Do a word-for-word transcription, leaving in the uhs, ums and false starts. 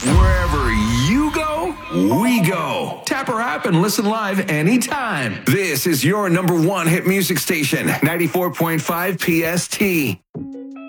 Wherever you go, we go. Tap our app and listen live anytime. This is your number one hit music station, ninety-four point five P S T.